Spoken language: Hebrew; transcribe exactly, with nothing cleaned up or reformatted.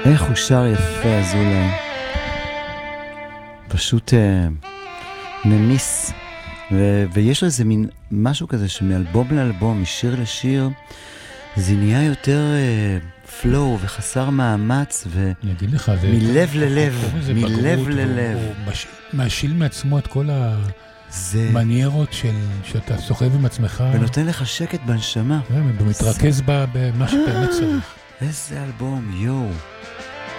איך הוא שר יפה אזולאי. פשוט אה, ממיס. ו- ויש לו איזה מין משהו כזה שמאלבום לאלבום, משיר לשיר, זה נהיה יותר אה, פלואו וחסר מאמץ, ומלב ללב, מלב ללב. הוא מאשיל מעצמו את כל המניירות שאתה סוחב עם עצמך. ונותן לך שקט בנשמה. ומתרכז במה שבאמת צריך. איזה אלבום, יואו.